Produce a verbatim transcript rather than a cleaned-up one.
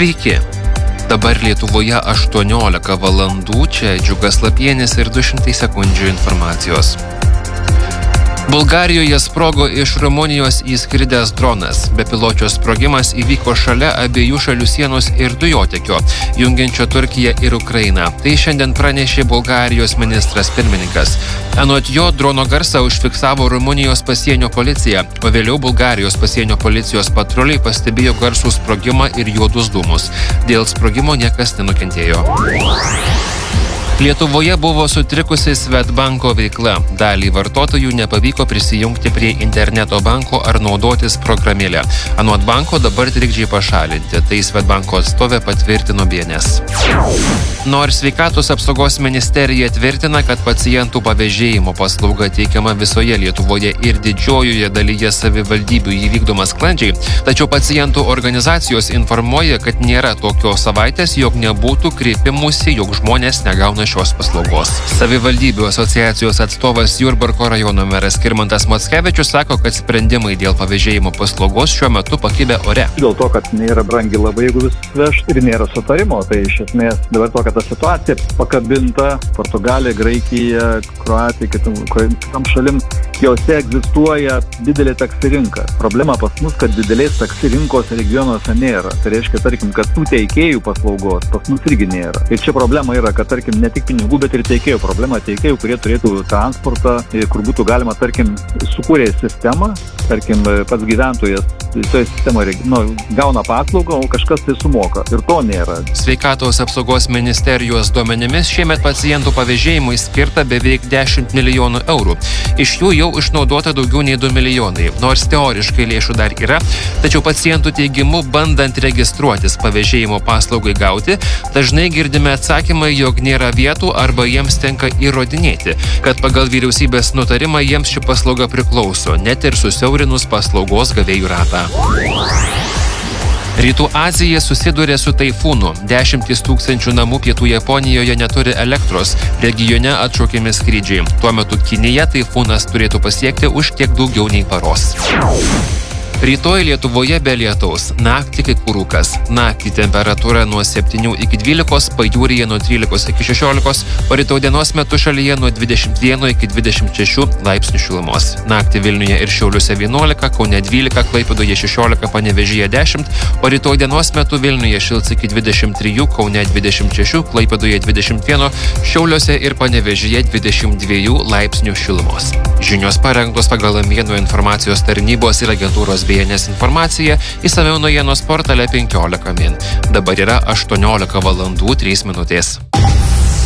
Sveiki! Dabar Lietuvoje aštuoniolika valandų, čia Džiugas Lapienis ir du šimtai sekundžių informacijos. Bulgarijoje sprogo iš Rumunijos įskridęs dronas. Bepiločio sprogimas įvyko šalia abiejų šalių sienos ir dujotiekio, jungiančio Turkiją ir Ukrainą. Tai šiandien pranešė Bulgarijos ministras pirmininkas. Anot jo, drono garsą užfiksavo Rumunijos pasienio policija, o vėliau Bulgarijos pasienio policijos patruliai pastebėjo garsų sprogimą ir juodus dūmus. Dėl sprogimo niekas nenukentėjo. Lietuvoje buvo sutrikusi Svedbanko veikla. Dalį vartotojų nepavyko prisijungti prie interneto banko ar naudotis programėlę. Anot banko dabar trikdžiai pašalinti. Tai Svedbanko atstovė patvirtino B N S. Nors sveikatos apsaugos ministerija tvirtina, kad pacientų pavėžėjimo paslauga teikiama visoje Lietuvoje ir didžiojoje dalyje savivaldybių įvykdoma sklandžiai, tačiau pacientų organizacijos informuoja, kad nėra tokios savaitės, jog nebūtų kreipimusi, jog žmonės negauna šios paslaugos. Savivaldybių asociacijos atstovas Jurbarko rajono meras Skirmantas Mockevičius sako, kad sprendimai dėl pavėžėjimo paslaugos šiuo metu pakibę ore. Dėl to, kad nėra brangi labai, jeigu vis veš ir nėra sutarimo, tai iš esmės dabar to, kad ta situacija pakabinta Portugalija, Graikija, Kroatija, kitam, kitam šalim, jose egzistuoja didelė taksi rinka. Problema pas mus, kad didelės taksi rinkos regionuose nėra. Tai reiškia, tarkim, kad tų teikėjų paslaugos pas mus irgi nėra. Ir čia problema yra, kad, tarkim, ne tik pinigų, bet ir teikėjų. Problema teikėjų, kurie turėtų transportą, kur būtų galima, tarkim, sukūrė sistemą, tarkim, pats gyventojas toje sistemoje nu, gauna paslaugą, o kažkas tai sumoka. Ir to nėra. Sveikatos apsaugos ministerijos duomenimis šiemet pacientų pavėžėjimui skirta beveik dešimt milijonų eurų. Iš jų jau išnaudota daugiau nei du milijonai. Nors teoriškai lėšų dar yra, tačiau pacientų teigimu, bandant registruotis pavėžėjimo paslaugai gauti, dažnai girdime atsakymą, jog nėra vietų arba jiems tenka įrodinėti, kad pagal vyriausybės nutarimą jiems ši paslauga priklauso, net ir susiaurinus paslaugos gavėjų ratą. Rytų Azija susidūrė su taifūnu. Dešimtys tūkstančių namų pietų Japonijoje neturi elektros. Regione atšaukiami skrydžiai. Tuo metu Kinija taifūnas turėtų pasiekti už kiek daugiau nei paros. Rytoj Lietuvoje be lietaus, naktį kai kur rūkas. Naktį temperatūra nuo septynių iki dvylikos, pajūryje nuo trylikos iki šešiolikos, o rytoj dienos metu šalyje nuo dvidešimt vieno iki dvidešimt šešių laipsnių šilumos. Naktį Vilniuje ir Šiauliuose vienuolika, Kaune dvylika, Klaipėdoje šešiolika, Panevėžyje dešimt, o rytoj dienos metu Vilniuje šils iki dvidešimt trijų, Kaune dvidešimt šešių, Klaipėdoje dvidešimt vieno, Šiauliuose ir Panevėžyje dvidešimt dviejų laipsnių šilumos. Žinios parengtos pagal Amėnų informacijos tarnybos ir agentūros B N S informacija, išsamiau naujienos portale penkiolika min. Dabar yra aštuoniolika valandų trys minutės.